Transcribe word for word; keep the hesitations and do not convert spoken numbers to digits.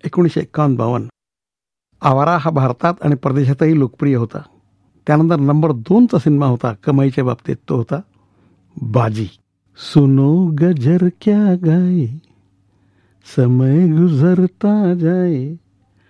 एकोणीसशे एक्कावन्न बावन्न. आवारा हा भारतात आणि परदेशातही लोकप्रिय होता. त्यानंतर नंबर दोनचा सिनेमा होता कमाईच्या बाबतीत, तो होता बाजी. सुनो गजर क्या गाए समय गुजरता जाए